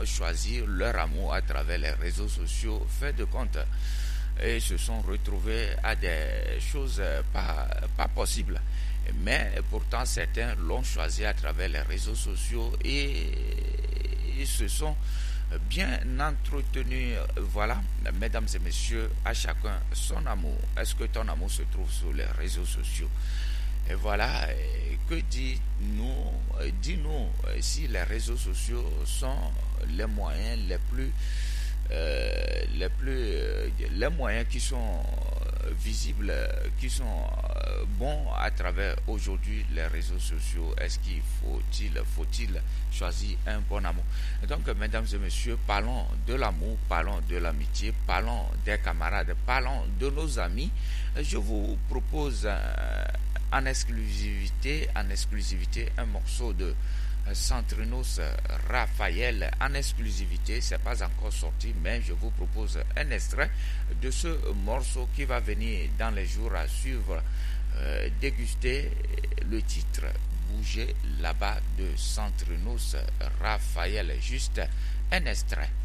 choisi leur amour à travers les réseaux sociaux, fait de compte, et se sont retrouvés à des choses pas possibles. Mais pourtant, certains l'ont choisi à travers les réseaux sociaux et ils se sont bien entretenus. Voilà, mesdames et messieurs, à chacun son amour. Est-ce que ton amour se trouve sur les réseaux sociaux? Et voilà, que dis-nous si les réseaux sociaux sont les moyens les moyens qui sont visibles, qui sont bons à travers aujourd'hui les réseaux sociaux. Est-ce qu'il faut-il choisir un bon amour? Et donc, mesdames et messieurs, parlons de l'amour, parlons de l'amitié, parlons des camarades, parlons de nos amis. Je vous propose en exclusivité un morceau de Centrinos Raphaël en exclusivité. C'est pas encore sorti, mais je vous propose un extrait de ce morceau qui va venir dans les jours à suivre. Déguster le titre Bouger là-bas de Centrinos Raphaël. Juste un extrait.